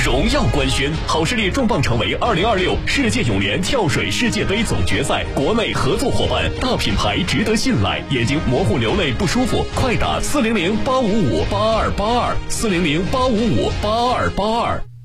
荣耀官宣，好视力重磅成为2026世界泳联跳水世界杯总决赛国内合作伙伴，大品牌值得信赖，眼睛模糊流泪不舒服，快打400-855-8282，400-855-8282。